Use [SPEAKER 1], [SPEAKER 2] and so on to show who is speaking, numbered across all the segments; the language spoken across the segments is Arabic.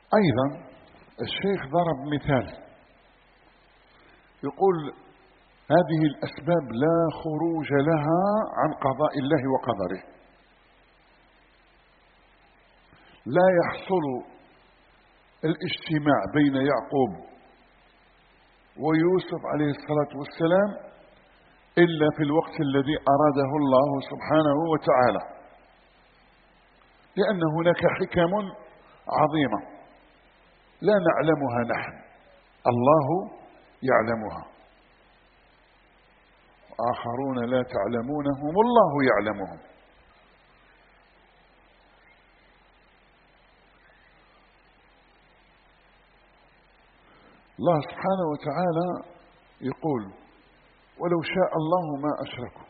[SPEAKER 1] أيضا الشيخ ضرب مثال، يقول هذه الأسباب لا خروج لها عن قضاء الله وقدره. لا يحصل الاجتماع بين يعقوب ويوسف عليه الصلاة والسلام إلا في الوقت الذي أراده الله سبحانه وتعالى، لأن هناك حكم عظيمة لا نعلمها نحن، الله يعلمها، آخرون لا تعلمونهم الله يعلمهم. الله سبحانه وتعالى يقول ولو شاء الله ما أشركوا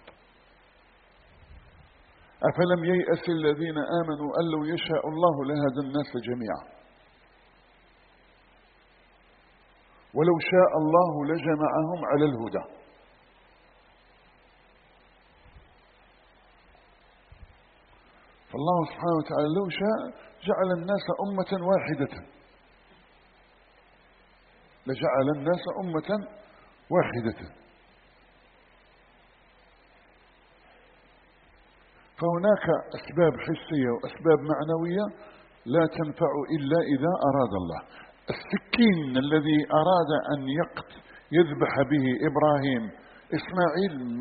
[SPEAKER 1] أفلم ييأس الذين آمنوا أن لو يشاء الله لهدى الناس جميعا ولو شاء الله لجمعهم على الهدى. فالله سبحانه وتعالى لو شاء جعل الناس أمة واحدة، لجعل الناس أمة واحدة. فهناك أسباب حسية وأسباب معنوية لا تنفع إلا إذا أراد الله. السكين الذي أراد أن يذبح به إبراهيم إسماعيل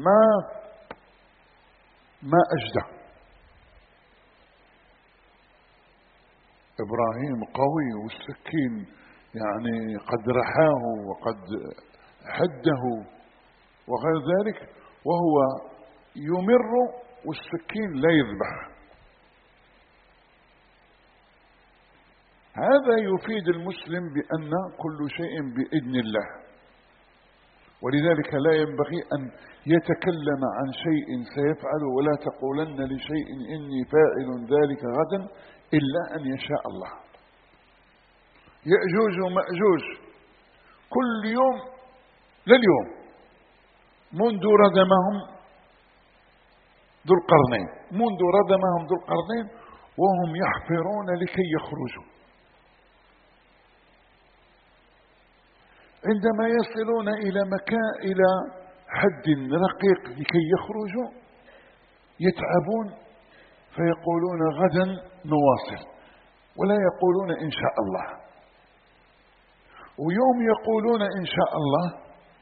[SPEAKER 1] ما أجده. إبراهيم قوي والسكين يعني قد رحاه وقد حده وغير ذلك، وهو يمر والسكين لا يذبح. هذا يفيد المسلم بأن كل شيء بإذن الله، ولذلك لا ينبغي أن يتكلم عن شيء سيفعله ولا تقولن لشيء إني فاعل ذلك غدا إلا أن يشاء الله. يأجوج ومأجوج كل يوم لليوم منذ ردمهم ذو القرنين وهم يحفرون لكي يخرجوا. عندما يصلون إلى حد رقيق لكي يخرجوا يتعبون فيقولون غدا نواصل، ولا يقولون إن شاء الله. ويوم يقولون إن شاء الله،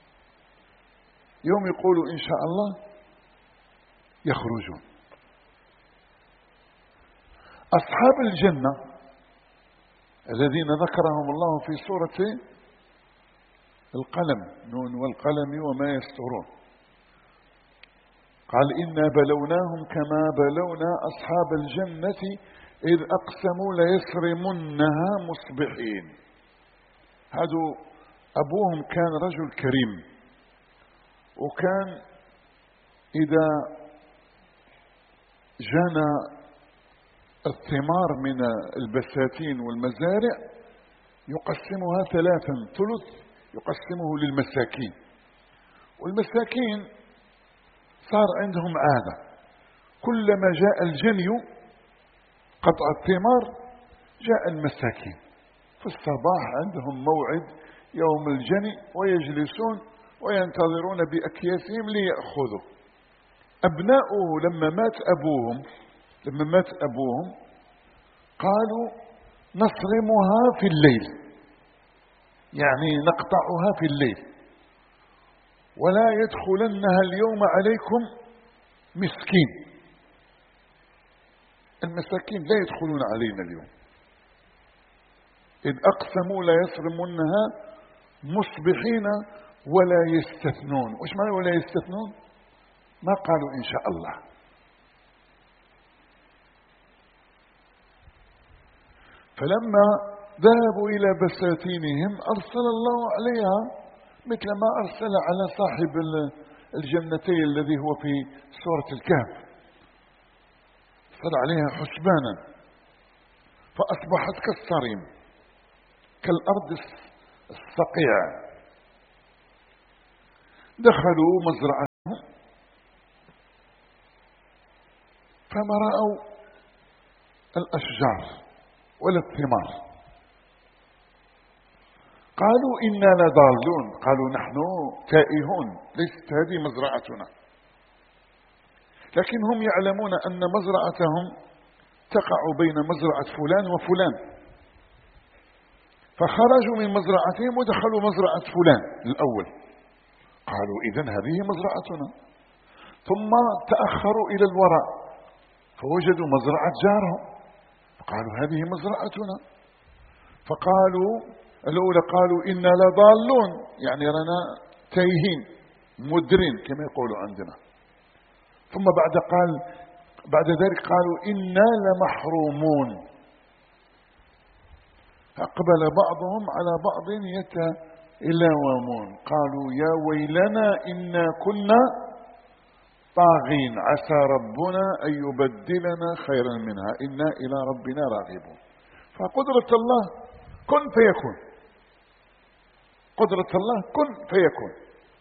[SPEAKER 1] يوم يقولوا إن شاء الله يخرجون. أصحاب الجنة الذين ذكرهم الله في سورة القلم نون والقلم وما يسطرون، قال إنا بلوناهم كما بلونا أصحاب الجنة إذ أقسموا ليصرمنها مصبحين. هذا أبوهم كان رجل كريم، وكان إذا جنى الثمار من البساتين والمزارع يقسمها ثلاثا، ثلث يقسمه للمساكين، والمساكين صار عندهم عادة كلما جاء الجني قطع الثمار جاء المساكين في الصباح عندهم موعد يوم الجني ويجلسون وينتظرون بأكياسهم ليأخذوا. أبناؤه لما مات أبوهم قالوا نصرمها في الليل، يعني نقطعها في الليل، ولا يدخلنها اليوم عليكم مسكين. المساكين لا يدخلون علينا اليوم. إذ أقسموا لا يصرمنها مصبحين ولا يستثنون. وش معنى ولا يستثنون؟ ما قالوا إن شاء الله. فلما ذهبوا إلى بساتينهم أرسل الله عليها مثل ما أرسل على صاحب الجنتين الذي هو في سورة الكهف، أرسل عليها حسبانا فأصبحت كالصريم كالأرض الصقيع. دخلوا مزرعتهم فما رأوا الأشجار ولا الثمار، قالوا إنا لضالون، قالوا نحن تائهون، ليست هذه مزرعتنا، لكن هم يعلمون أن مزرعتهم تقع بين مزرعة فلان وفلان، فخرجوا من مزرعتهم ودخلوا مزرعة فلان الأول، قالوا إذن هذه مزرعتنا، ثم تأخروا إلى الوراء فوجدوا مزرعة جارهم، قالوا هذه مزرعتنا، فقالوا الأولى قالوا إنا لضالون، يعني لنا تايهين مدرين كما يقولوا عندنا، ثم بعد ذلك قالوا إنا لمحرومون، أقبل بعضهم على بعض يتلاومون، قالوا يا ويلنا إنا كنا طاغين عسى ربنا أن يبدلنا خيرا منها إنا إلى ربنا راغبون. فقدرة الله كن فيكون، قدرة الله كن فيكون.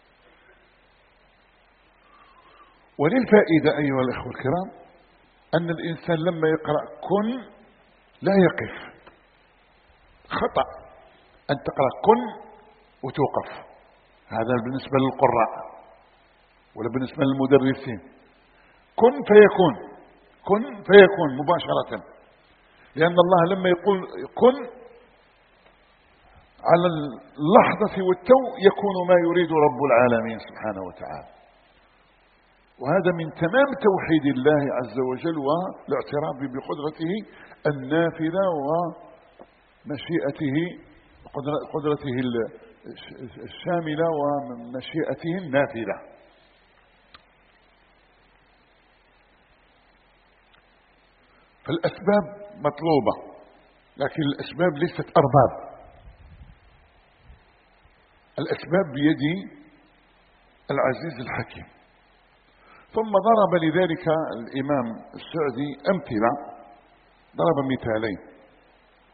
[SPEAKER 1] وللفائدة أيها الأخوة الكرام أن الإنسان لما يقرأ كن لا يقف، خطأ أن تقرأ كن وتوقف، هذا بالنسبة للقراء ولا بالنسبة للمدرسين. كن فيكون، كن فيكون مباشرة، لأن الله لما يقول كن على اللحظة والتو يكون ما يريد رب العالمين سبحانه وتعالى، وهذا من تمام توحيد الله عز وجل والاعتراف بقدرته النافذة ومشيئته، قدرته الشاملة ومشيئته النافذة. فالأسباب مطلوبة، لكن الأسباب ليست أرباب، الأسباب بيد العزيز الحكيم. ثم ضرب لذلك الإمام السعدي أمثلة، ضرب مثالين.